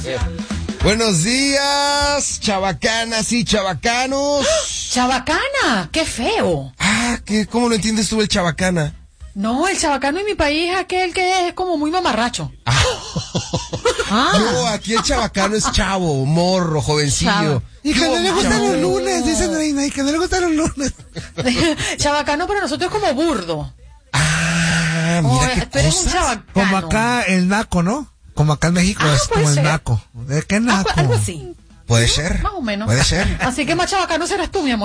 Buenos días, chavacanas y chavacanos. ¡Chabacana! ¡Qué feo! ¿Cómo lo entiendes tú el chabacana? No, el chabacano en mi país es aquel que es como muy mamarracho. No, aquí el chabacano es chavo, morro, jovencillo. Y que no le gustan los lunes, dicen Reina, y que no le gustan los lunes. Chabacano para nosotros es como burdo. Mira qué tú eres un cosas. chabacano. Como acá el naco, ¿no? Como acá en México es puede como el ser. naco. ¿De qué naco? Algo así. ¿Puede ser? Más o menos. Puede ser. Así que más chabacano serás tú, mi amor.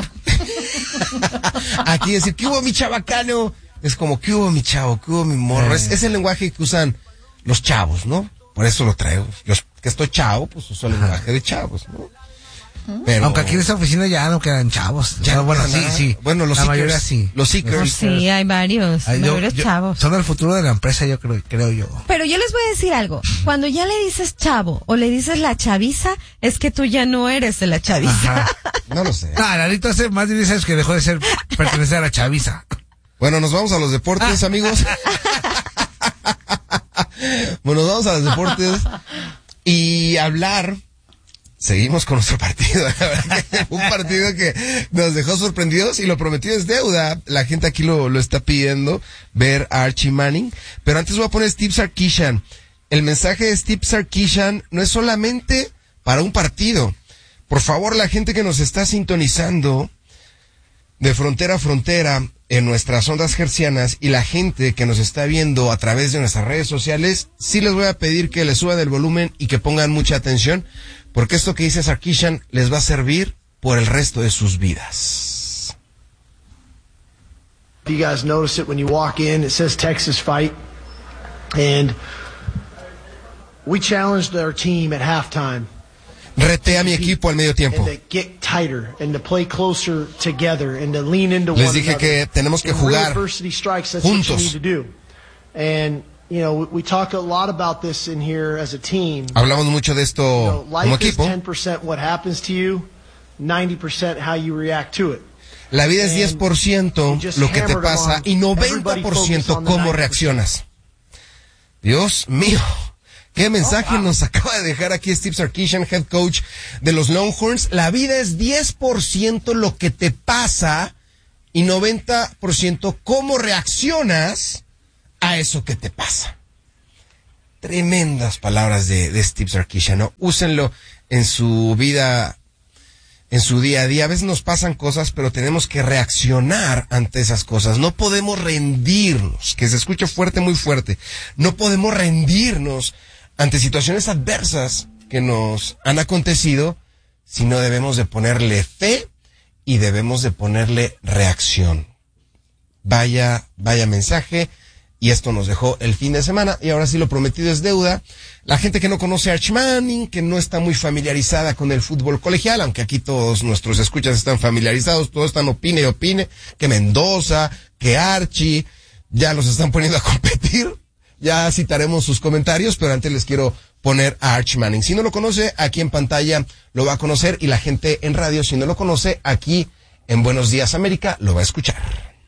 Aquí decir, ¿qué hubo mi chabacano? Es como, ¿qué hubo mi chavo? ¿Qué hubo mi morro? Es el lenguaje que usan los chavos, ¿no? Por eso lo traigo. Yo que estoy chavo, pues uso el lenguaje de chavos, ¿no? Pero, aunque aquí en esta oficina ya no quedan chavos. Ya no bueno, queda nada. sí. Bueno, los la seekers, mayoría sí. Los seekers. Sí, hay varios chavos. Son el futuro de la empresa, yo creo yo. Pero yo les voy a decir algo. Cuando ya le dices chavo o le dices la chaviza, es que tú ya no eres de la chaviza. Ajá. No lo sé. Larito hace más de 10 años que dejó de ser pertenecer a la chaviza. Bueno, nos vamos a los deportes, amigos. Bueno, nos vamos a los deportes y hablar. Seguimos con nuestro partido. La verdad que un partido que nos dejó sorprendidos y lo prometido es deuda. La gente aquí lo está pidiendo, ver a Archie Manning. Pero antes voy a poner Steve Sarkisian. El mensaje de Steve Sarkisian no es solamente para un partido. Por favor, la gente que nos está sintonizando de frontera a frontera en nuestras ondas hertzianas y la gente que nos está viendo a través de nuestras redes sociales, sí les voy a pedir que le suban el volumen y que pongan mucha atención, porque esto que dice Sarkisian les va a servir por el resto de sus vidas. You guys notice it when you walk in, it says Texas Fight, and we challenged our team at halftime. Reté a mi equipo al medio tiempo. And to get tighter and to play closer together and to lean into Les one dije another. que tenemos que In jugar real adversity strikes, that's what you juntos. need to do. And you know, we talk a lot about this in here as a team. Hablamos mucho de esto You know, como life is equipo. 10% what happens to you, 90% how you react to it. La vida es 10% lo que te pasa y 90% cómo reaccionas. Dios mío. ¿Qué mensaje nos acaba de dejar aquí Steve Sarkisian, head coach de los Longhorns? La vida es 10% lo que te pasa y 90% cómo reaccionas a eso que te pasa. Tremendas palabras de Steve Sarkisian, ¿no? Úsenlo en su vida, en su día a día. A veces nos pasan cosas, pero tenemos que reaccionar ante esas cosas. No podemos rendirnos, que se escuche fuerte, muy fuerte. No podemos rendirnos ante situaciones adversas que nos han acontecido, sino debemos de ponerle fe y debemos de ponerle reacción. Vaya mensaje, y esto nos dejó el fin de semana, y ahora sí lo prometido es deuda. La gente que no conoce a Arch Manning, que no está muy familiarizada con el fútbol colegial, aunque aquí todos nuestros escuchas están familiarizados, todos están opine, que Mendoza, que Archie, ya los están poniendo a competir. Ya citaremos sus comentarios, pero antes les quiero poner a Arch Manning. Si no lo conoce, aquí en pantalla lo va a conocer, y la gente en radio, si no lo conoce, aquí en Buenos Días América lo va a escuchar.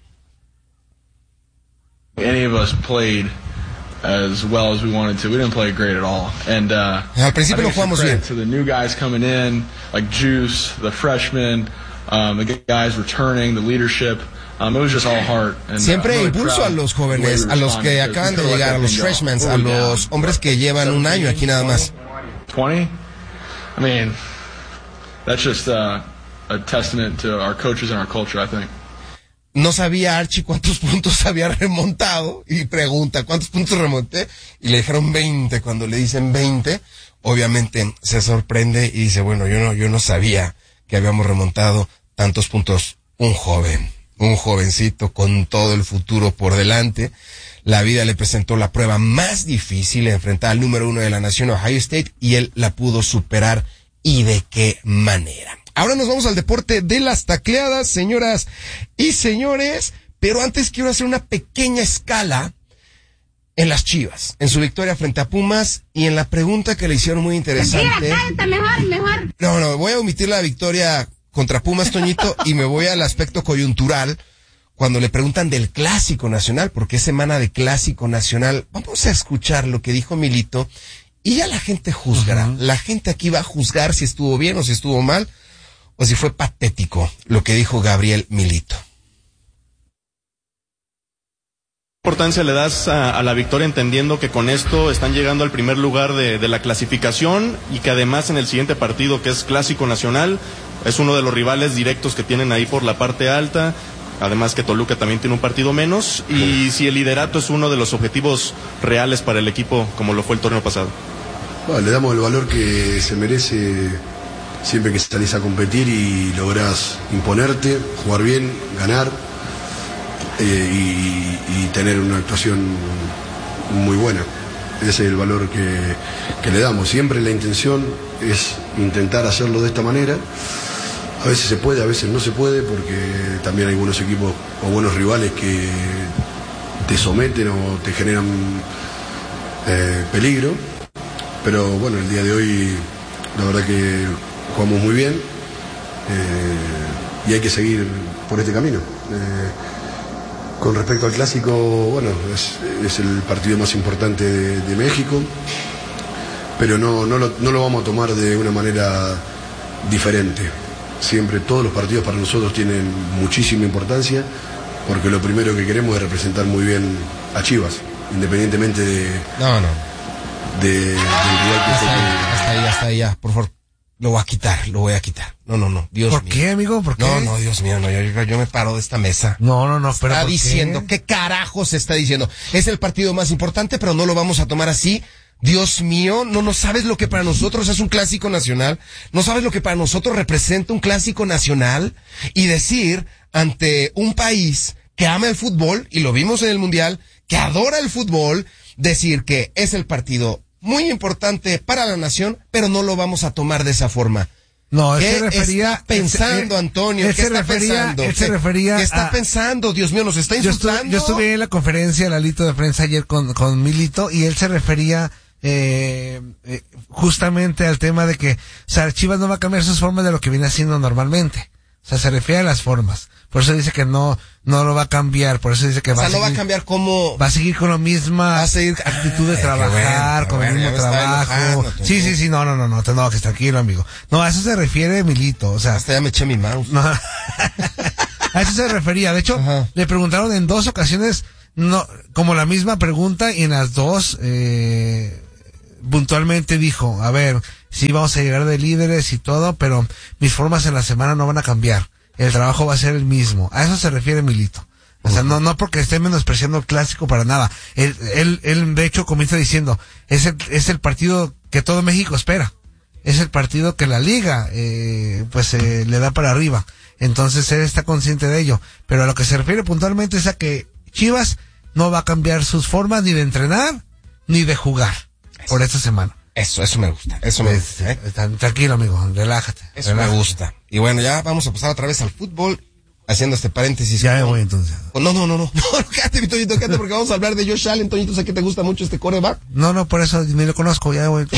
Any of us played as well as we wanted to. We didn't play great at all. And al principio no jugamos bien. To the new guys coming in, like Juice, the freshmen, the guys returning, the leadership. It was just all heart. And, siempre really impulso a los jóvenes, a los que acaban de llegar, a los freshmen, a los hombres que llevan un año aquí nada más. 20? I mean, that's just a testament to our coaches and our culture, I think. No sabía Archie cuántos puntos había remontado y pregunta, ¿cuántos puntos remonté? Y le dijeron 20. Cuando le dicen 20, obviamente se sorprende y dice, bueno, yo no sabía que habíamos remontado tantos puntos. Un jovencito con todo el futuro por delante. La vida le presentó la prueba más difícil, enfrentar al número 1 de la nación, Ohio State, y él la pudo superar. ¿Y de qué manera? Ahora nos vamos al deporte de las tacleadas, señoras y señores, pero antes quiero hacer una pequeña escala en las Chivas, en su victoria frente a Pumas, y en la pregunta que le hicieron muy interesante. Mejor. No, voy a omitir la victoria contra Pumas, Toñito, y me voy al aspecto coyuntural, cuando le preguntan del Clásico Nacional, porque es semana de Clásico Nacional. Vamos a escuchar lo que dijo Milito y ya la gente juzgará. La gente aquí va a juzgar si estuvo bien o si estuvo mal, o si fue patético lo que dijo Gabriel Milito. ¿Qué importancia le das a la victoria, entendiendo que con esto están llegando al primer lugar de la clasificación y que además en el siguiente partido, que es Clásico Nacional, es uno de los rivales directos que tienen ahí por la parte alta, además que Toluca también tiene un partido menos, y si el liderato es uno de los objetivos reales para el equipo como lo fue el torneo pasado? Bueno, le damos el valor que se merece siempre que salís a competir y lográs imponerte, jugar bien, ganar y tener una actuación muy buena. Ese es el valor que le damos. Siempre la intención es intentar hacerlo de esta manera. A veces se puede, a veces no se puede, porque también hay buenos equipos o buenos rivales que te someten o te generan peligro. Pero bueno, el día de hoy la verdad que jugamos muy bien y hay que seguir por este camino. Con respecto al clásico, bueno, es el partido más importante de México, pero no lo vamos a tomar de una manera diferente. Siempre todos los partidos para nosotros tienen muchísima importancia, porque lo primero que queremos es representar muy bien a Chivas, independientemente del rival que Hasta ahí, ya, por favor. Lo voy a quitar. No, Dios mío. ¿Por qué, amigo? ¿Por qué? No, Dios mío, no, yo me paro de esta mesa. No, pero está ¿por diciendo, ¿qué carajos está diciendo? Es el partido más importante, pero no lo vamos a tomar así. Dios mío, no sabes lo que para nosotros es un clásico nacional, no sabes lo que para nosotros representa un clásico nacional, y decir ante un país que ama el fútbol, y lo vimos en el Mundial, que adora el fútbol, decir que es el partido muy importante para la nación, pero no lo vamos a tomar de esa forma. No, él ¿Qué se refería... está pensando, Antonio? ¿Qué está pensando? Él se refería ¿Qué está pensando? Dios mío, nos está insultando. Yo estuve en la conferencia, Lalito, de prensa ayer con Milito, y él se refería justamente al tema de que, o sea, Chivas no va a cambiar sus formas de lo que viene haciendo normalmente. O sea, se refiere a las formas. Por eso dice que no lo va a cambiar. Por eso dice que no va a cambiar cómo. Va a seguir con la misma actitud de trabajar, con el mismo trabajo. Sí, no te enojes, tranquilo, amigo. No, a eso se refiere Milito, o sea. Hasta ya me eché mi mouse. No. A eso se refería. De hecho, le preguntaron en 2 ocasiones, como la misma pregunta, y en las 2, puntualmente dijo, a ver, sí vamos a llegar de líderes y todo, pero mis formas en la semana no van a cambiar. El trabajo va a ser el mismo. A eso se refiere Milito. O sea, no porque esté menospreciando el clásico para nada. Él de hecho comienza diciendo, es el partido que todo México espera. Es el partido que la liga, le da para arriba. Entonces él está consciente de ello. Pero a lo que se refiere puntualmente es a que Chivas no va a cambiar sus formas ni de entrenar, ni de jugar por esta semana. Eso me gusta. Eso me gusta, Tranquilo, amigo, relájate. Eso me gusta. Y bueno, ya vamos a pasar otra vez al fútbol, haciendo este paréntesis. Ya me voy entonces. No, quédate, mi Toñito, quédate, porque vamos a hablar de Josh Allen. Toñito, sé que te gusta mucho este quarterback. No, por eso ni lo conozco, ya me voy.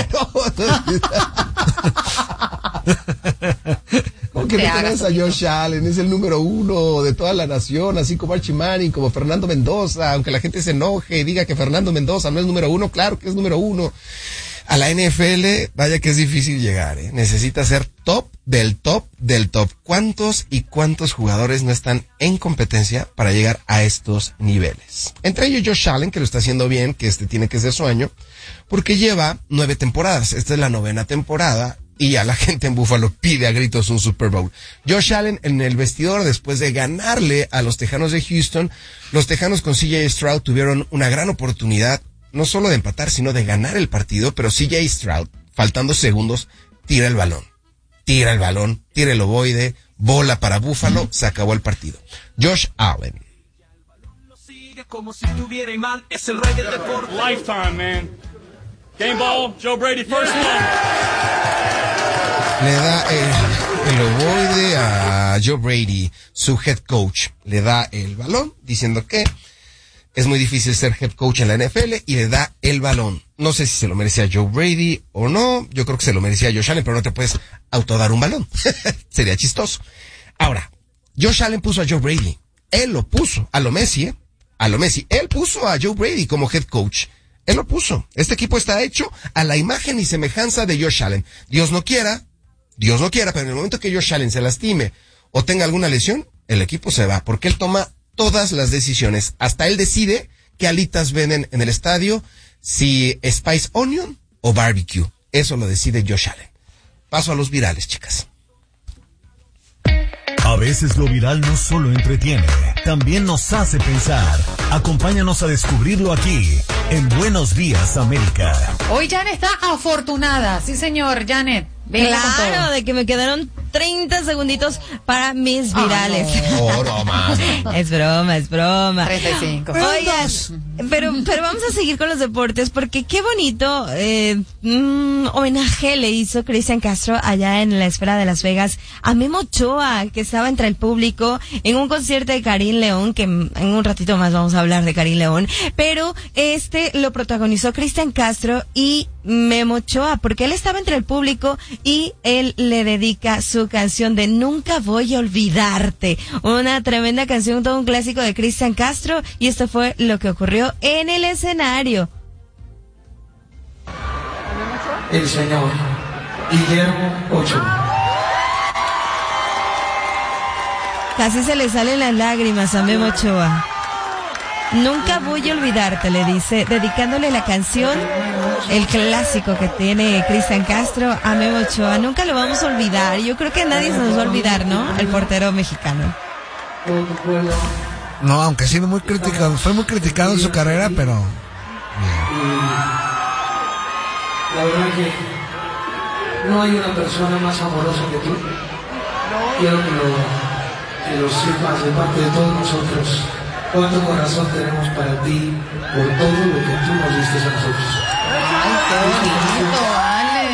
¿Cómo que no conoces a Josh Allen? Es el número 1 de toda la nación, así como Archie Manning, como Fernando Mendoza, aunque la gente se enoje y diga que Fernando Mendoza no es número 1, claro que es número 1. A la NFL, vaya que es difícil llegar, Necesita ser top del top del top. ¿Cuántos jugadores no están en competencia para llegar a estos niveles? Entre ellos Josh Allen, que lo está haciendo bien, que tiene que ser su año, porque lleva 9 temporadas. Esta es la 9ª temporada y ya la gente en Buffalo pide a gritos un Super Bowl. Josh Allen en el vestidor, después de ganarle a los Tejanos de Houston, los Tejanos con CJ Stroud tuvieron una gran oportunidad, no solo de empatar, sino de ganar el partido, pero CJ Stroud, faltando segundos, tira el balón, tira el ovoide, bola para Buffalo, se acabó el partido. Josh Allen. Es el rey del deporte. Lifetime, man. Game ball, Joe Brady, first one. Le da el ovoide a Joe Brady, su head coach. Le da el balón, diciendo que es muy difícil ser head coach en la NFL, y le da el balón. No sé si se lo merecía Joe Brady o no. Yo creo que se lo merecía Josh Allen, pero no te puedes autodar un balón. Sería chistoso. Ahora, Josh Allen puso a Joe Brady. Él lo puso a lo Messi, Él puso a Joe Brady como head coach. Él lo puso. Este equipo está hecho a la imagen y semejanza de Josh Allen. Dios no quiera, pero en el momento que Josh Allen se lastime o tenga alguna lesión, el equipo se va, porque él toma todas las decisiones. Hasta él decide qué alitas venden en el estadio, si Spice Onion o Barbecue. Eso lo decide Josh Allen. Paso a los virales, chicas. A veces lo viral no solo entretiene, también nos hace pensar. Acompáñanos a descubrirlo aquí, en Buenos Días, América. Hoy Janet está afortunada. Sí, señor, Janet. Venga con Claro, todo. de que me quedaron 30 segunditos para mis virales. No más. Es broma. 35. Oigan, pero vamos a seguir con los deportes porque qué bonito homenaje le hizo Cristian Castro allá en la esfera de Las Vegas a Memo Ochoa, que estaba entre el público en un concierto de Karim León, que en un ratito más vamos a hablar de Karim León, pero lo protagonizó Cristian Castro y Memo Ochoa, porque él estaba entre el público y él le dedica su canción de Nunca Voy a Olvidarte, una tremenda canción, todo un clásico de Cristian Castro, y esto fue lo que ocurrió en el escenario. El señor Guillermo Ochoa. Casi se le salen las lágrimas a Memo Ochoa. Nunca voy a olvidarte, le dice, dedicándole la canción, el clásico que tiene Cristian Castro a Memo Ochoa. Nunca lo vamos a olvidar. Yo creo que nadie se nos va a olvidar, ¿no? El portero mexicano. No, aunque ha sido muy criticado, fue muy criticado en su carrera, pero La verdad que no hay una persona más amorosa que tú. Quiero que lo sepas de parte de todos nosotros. Cuánto corazón tenemos para ti por todo lo que tú nos diste a nosotros. Ay, qué bonito, vale.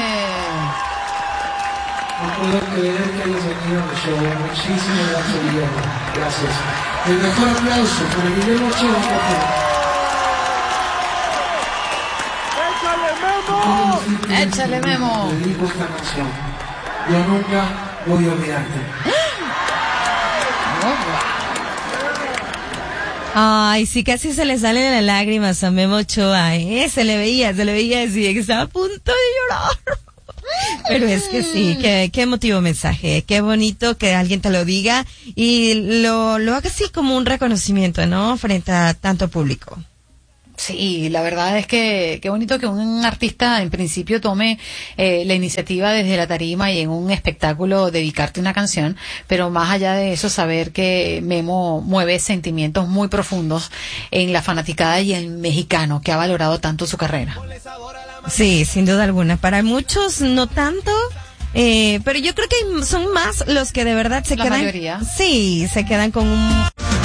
No puedo creer que hayas venido al show. Muchísimas gracias, Guillermo. Gracias. El mejor aplauso para Guillermo Ochoa, por favor. Échale, Memo. Te dedico esta canción. Yo nunca voy a olvidarte. Ay, sí, casi se le salen las lágrimas a Memo Ochoa, se le veía decir que estaba a punto de llorar. Pero es que sí, qué emotivo mensaje, qué bonito que alguien te lo diga y lo haga así como un reconocimiento, ¿no? Frente a tanto público. Sí, la verdad es que qué bonito que un artista en principio tome la iniciativa desde la tarima y en un espectáculo dedicarte una canción, pero más allá de eso saber que Memo mueve sentimientos muy profundos en la fanaticada y el mexicano que ha valorado tanto su carrera. Sí, sin duda alguna. Para muchos no tanto, pero yo creo que son más los que de verdad se quedan. La mayoría. Sí, se quedan con un...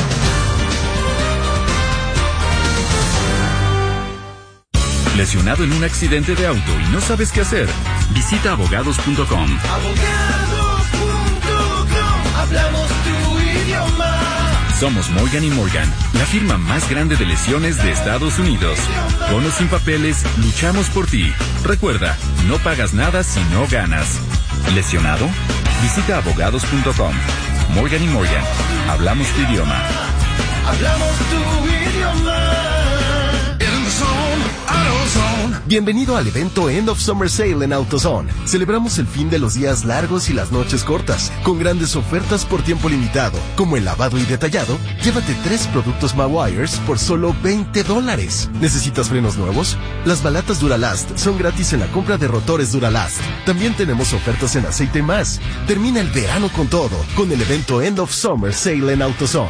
¿Lesionado en un accidente de auto y no sabes qué hacer? Visita abogados.com. Abogados.com, hablamos tu idioma. Somos Morgan & Morgan, la firma más grande de lesiones de Estados Unidos. Con o sin papeles, luchamos por ti. Recuerda, no pagas nada si no ganas. ¿Lesionado? Visita abogados.com. Morgan & Morgan, hablamos tu idioma. Hablamos tu idioma. Bienvenido al evento End of Summer Sale en AutoZone. Celebramos el fin de los días largos y las noches cortas, con grandes ofertas por tiempo limitado, como el lavado y detallado. Llévate 3 productos Mawires por solo $20. ¿Necesitas frenos nuevos? Las balatas Duralast son gratis en la compra de rotores Duralast. También tenemos ofertas en aceite más. Termina el verano con todo, con el evento End of Summer Sale en AutoZone.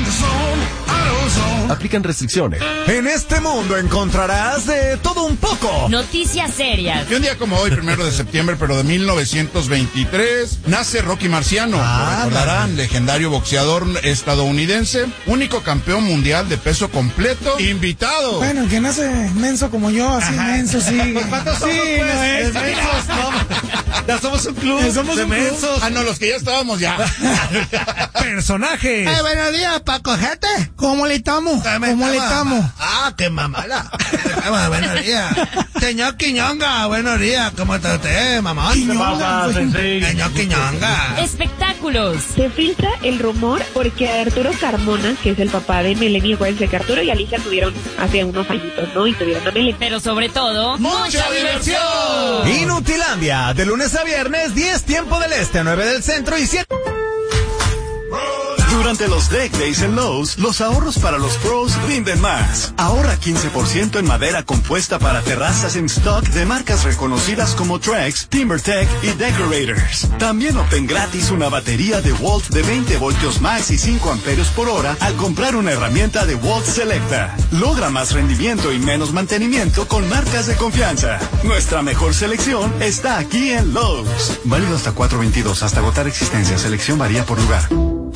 Aplican restricciones. En este mundo encontrarás de todo un poco. Noticias serias. Y un día como hoy, 1 de septiembre, pero de 1923, nace Rocky Marciano. Lo recordarán, legendario boxeador estadounidense, único campeón mundial de peso completo, invitado. Bueno, que nace menso como yo, así menso, sí. ¿Cuántos somos, sí, pues? No es. Mensos, no. Ya somos un club. Somos un mensos. club. Ah, no, los que ya estábamos ya. Personajes. Buenos días, Paco Jete. ¿Cómo le estamos? ¿Cómo le estamos? Ah, qué mamada. Buenos días. Señor Quiñonga, buenos días. ¿Cómo está usted, mamá? Señor Quiñonga. Espectáculos. Se filtra el rumor porque Arturo Carmona, que es el papá de Melanie, acuérdense que Arturo y Alicia tuvieron hace unos añitos, ¿no? Y tuvieron a Melanie. Pero sobre todo, ¡mucha diversión! Inutilandia, de lunes a viernes, 10 tiempo del este, 9 del centro y 7... Durante los Deck Days en Lowe's, los ahorros para los pros rinden más. Ahorra 15% en madera compuesta para terrazas en stock de marcas reconocidas como Trex, TimberTech y Decorators. También obtén gratis una batería de Walt de 20 voltios max y 5 amperios por hora al comprar una herramienta de Walt Selecta. Logra más rendimiento y menos mantenimiento con marcas de confianza. Nuestra mejor selección está aquí en Lowe's. Válido hasta 4/22, hasta agotar existencia. Selección varía por lugar.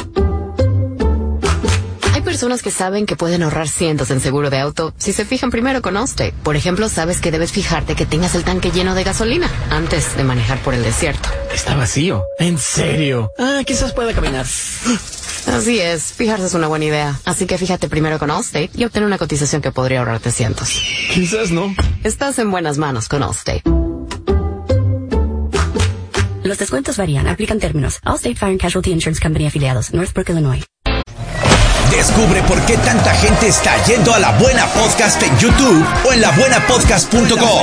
Hay personas que saben que pueden ahorrar cientos en seguro de auto si se fijan primero con Allstate. Por ejemplo, sabes que debes fijarte que tengas el tanque lleno de gasolina antes de manejar por el desierto. Está vacío. ¿En serio? Quizás pueda caminar. Así es, fijarse es una buena idea. Así que fíjate primero con Allstate y obtén una cotización que podría ahorrarte cientos. Quizás no. Estás en buenas manos con Allstate. Los descuentos varían. Aplican términos. Allstate Fire and Casualty Insurance Company afiliados. Northbrook, Illinois. Descubre por qué tanta gente está yendo a La Buena Podcast en YouTube o en labuenapodcast.com.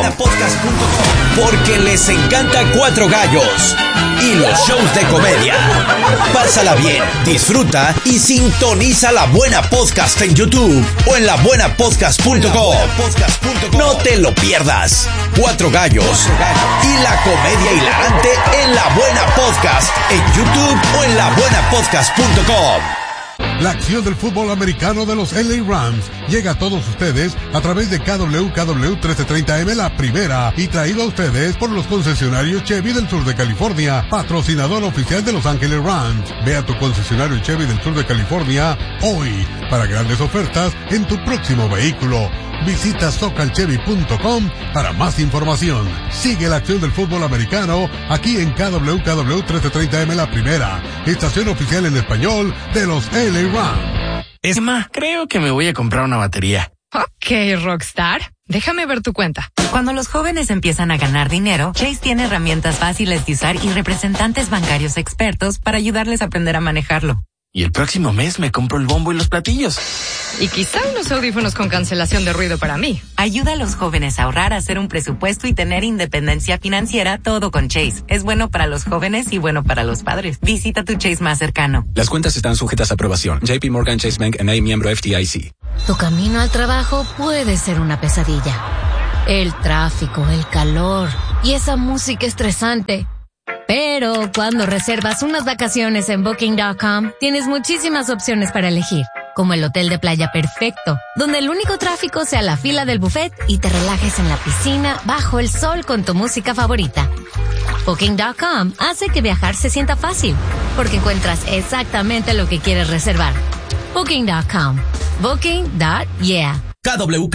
Porque les encanta Cuatro Gallos y los shows de comedia. Pásala bien, disfruta y sintoniza La Buena Podcast en YouTube o en labuenapodcast.com. No te lo pierdas. Cuatro Gallos y la comedia hilarante en La Buena Podcast en YouTube o en labuenapodcast.com. La acción del fútbol americano de los LA Rams llega a todos ustedes a través de KWKW 1330M La Primera y traído a ustedes por los concesionarios Chevy del sur de California, patrocinador oficial de Los Ángeles Rams. Ve a tu concesionario Chevy del sur de California hoy para grandes ofertas en tu próximo vehículo. Visita socalchevy.com para más información. Sigue la acción del fútbol americano aquí en KWKW 1330M La Primera, estación oficial en español de los LA Rams. Emma, creo que me voy a comprar una batería. Ok, Rockstar. Déjame ver tu cuenta. Cuando los jóvenes empiezan a ganar dinero, Chase tiene herramientas fáciles de usar y representantes bancarios expertos para ayudarles a aprender a manejarlo. Y el próximo mes me compro el bombo y los platillos. Y quizá unos audífonos con cancelación de ruido para mí. Ayuda a los jóvenes a ahorrar, a hacer un presupuesto y tener independencia financiera, todo con Chase. Es bueno para los jóvenes y bueno para los padres. Visita tu Chase más cercano. Las cuentas están sujetas a aprobación. JP Morgan Chase Bank N.A. miembro FDIC. Tu camino al trabajo puede ser una pesadilla. El tráfico, el calor y esa música estresante. Pero cuando reservas unas vacaciones en Booking.com, tienes muchísimas opciones para elegir, como el hotel de playa perfecto, donde el único tráfico sea la fila del buffet y te relajes en la piscina bajo el sol con tu música favorita. Booking.com hace que viajar se sienta fácil, porque encuentras exactamente lo que quieres reservar. Booking.com. Booking.yeah. KWKW